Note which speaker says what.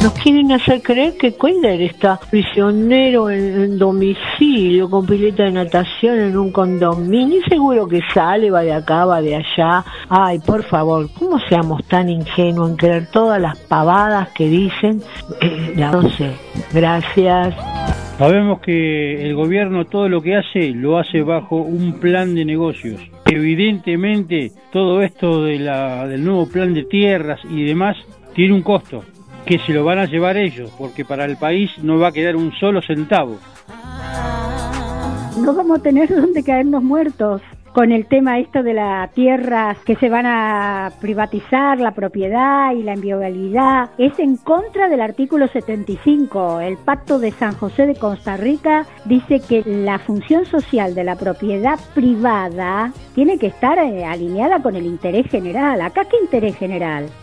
Speaker 1: Nos quieren hacer creer que Cuellar está prisionero en domicilio, con pileta de natación en un condominio, y seguro que sale, va de acá, va de allá. Ay, por favor, ¿cómo seamos tan ingenuos en creer todas las pavadas que dicen? No sé. Gracias.
Speaker 2: Sabemos que el gobierno todo lo que hace, lo hace bajo un plan de negocios. Evidentemente, todo esto del nuevo plan de tierras y demás tiene un costo, que se lo van a llevar ellos, porque para el país no va a quedar un solo centavo.
Speaker 3: No vamos a tener donde caernos muertos con el tema esto de las tierras que se van a privatizar, la propiedad y la inviolabilidad. Es en contra del artículo 75. El Pacto de San José de Costa Rica dice que la función social de la propiedad privada tiene que estar alineada con el interés general. ¿Acá qué interés general?